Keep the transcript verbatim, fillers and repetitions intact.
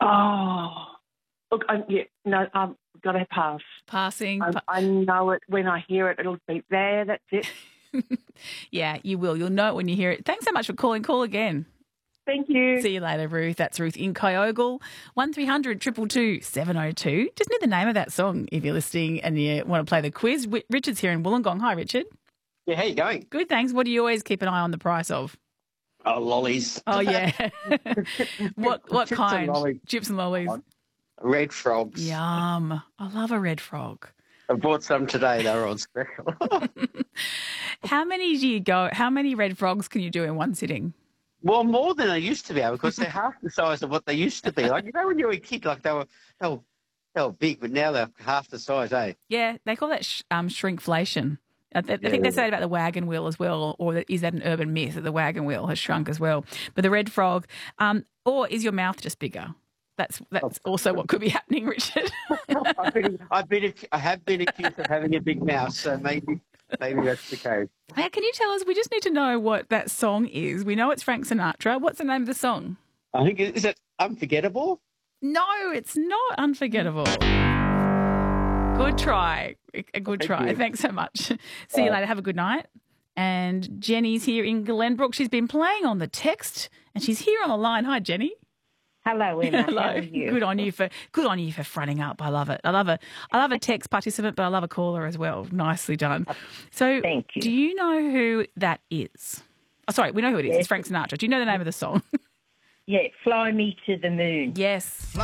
Oh, look, I, yeah, no, I've got to pass. Passing. I, Pa- I know it when I hear it. It'll be there. That's it. yeah, you will. You'll know it when you hear it. Thanks so much for calling. Call again. Thank you. See you later, Ruth. That's Ruth in Kyogle. one three hundred two two two seven oh two. Just need the name of that song if you're listening and you want to play the quiz. Richard's here in Wollongong. Hi, Richard. Yeah, how you going? Good, thanks. What do you always keep an eye on the price of? Oh, lollies. Oh, yeah. what what Chips kind? and lollies. Chips and lollies. Red frogs. Yum. I love a red frog. I bought some today. They were on special. How many do you go? How many red frogs can you do in one sitting? Well, more than I used to be able because they're half the size of what they used to be. Like, you know, when you were a kid, like they were, they were, they were big, but now they're half the size, eh? Yeah, they call that sh- um, shrinkflation. I, th- I think Yeah. they say about the wagon wheel as well, or that, is that an urban myth that the wagon wheel has shrunk as well? But the red frog, um, or is your mouth just bigger? That's that's also what could be happening, Richard. I've been, I've been, ac- I have been accused of having a big mouth, so maybe, maybe that's the case. Now, can you tell us? We just need to know what that song is. We know it's Frank Sinatra. What's the name of the song? I think is it unforgettable? No, it's not Unforgettable. Good try. A good Thank try. you. Thanks so much. See you later. Have a good night. And Jenny's here in Glenbrook. She's been playing on the text and she's here on the line. Hi, Jenny. Hello, Emma. Hello. How are you? Good on you for good on you for fronting up. I love it. I love a I love a text participant, but I love a caller as well. Nicely done. So, Thank you. do you know who that is? Oh, sorry, we know who it is. Yes. It's Frank Sinatra. Do you know the name of the song? Yeah, Fly Me to the Moon. Yes.